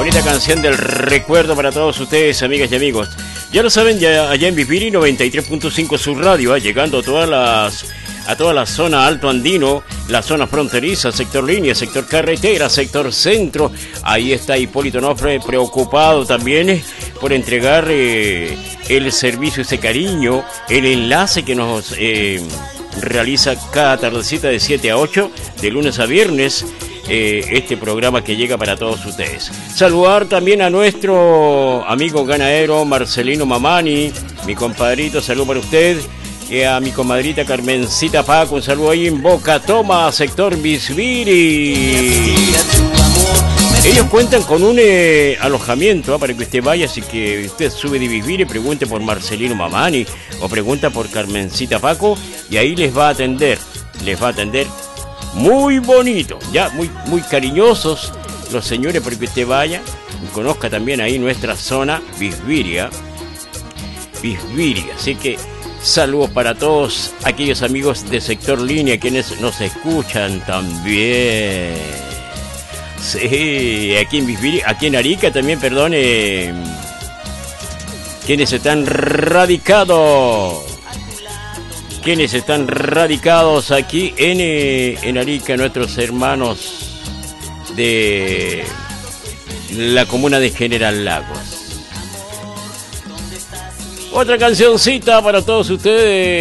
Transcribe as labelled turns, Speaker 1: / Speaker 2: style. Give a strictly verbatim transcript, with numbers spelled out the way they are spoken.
Speaker 1: bonita canción del recuerdo para todos ustedes, amigas y amigos. Ya lo saben, ya allá en Viviri noventa y tres punto cinco su radio, ¿eh? Llegando a todas las a toda la zona alto andino, la zona fronteriza, sector línea, sector carretera, sector centro. Ahí está Hipólito Nofre, preocupado también por entregar eh, el servicio, ese cariño, el enlace que nos eh, realiza cada tardecita de siete a ocho, de lunes a viernes. Eh, este programa que llega para todos ustedes. Saludar también a nuestro amigo ganadero Marcelino Mamani, mi compadrito, salud para usted. Y a mi comadrita Carmencita Paco, un saludo ahí en Boca Toma, sector Bisbiri. Ellos cuentan con un eh, alojamiento, ¿eh? Para que usted vaya, así que usted sube de Bisbiri, pregunte por Marcelino Mamani o pregunta por Carmencita Paco y ahí les va a atender, les va a atender. Muy bonito, ya muy, muy cariñosos los señores, porque usted vaya y conozca también ahí nuestra zona Bisbiria, Bisbiria. Así que saludos para todos aquellos amigos de sector línea, quienes nos escuchan también. Sí, aquí en Bisbiria, aquí en Arica también, perdón, eh, quienes están radicados. Quienes están radicados aquí en, eh, en Arica, nuestros hermanos de la comuna de General Lagos. Otra cancioncita para todos ustedes.